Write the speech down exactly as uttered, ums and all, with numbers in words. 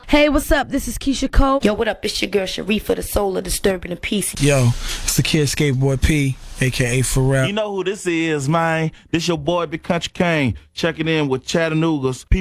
Hey, what's up? This is Keisha Cole. Yo, what up? It's your girl Sharifa, the soul of Disturbing the Peace. Yo, it's the kid Skateboy P, aka Pharrell. You know who this is, man. This your boy, Big Country Kane, checking in with Chattanooga's